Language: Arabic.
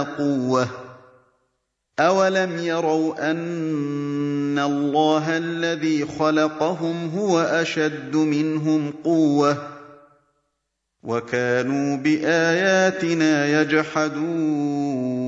وَلَا قُوَّةٍ ۚ أَوَلَمْ يَرَوْا أَنَّ اللَّهَ الَّذِي خَلَقَهُمْ هُوَ أَشَدُّ مِنْهُمْ قُوَّةً ۖ وَكَانُوا بِآيَاتِنَا يَجْحَدُونَ